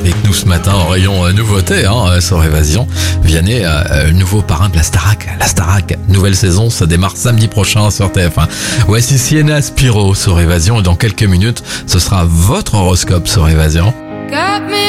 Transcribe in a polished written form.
avec nous ce matin en rayon nouveauté sur Évasion. Vianney, nouveau parrain de la Starac. La Starac, nouvelle saison, ça démarre samedi prochain sur TF1. Voici Sienna Spiro sur Évasion et dans quelques minutes, ce sera votre horoscope sur Évasion.